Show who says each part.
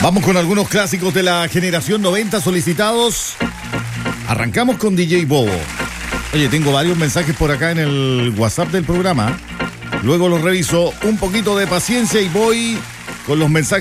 Speaker 1: Vamos con algunos clásicos de la generación 90 solicitados. Arrancamos con DJ Bobo. Oye, tengo varios mensajes por acá en el WhatsApp del programa. Luego los reviso. Un poquito de paciencia y voy con los mensajes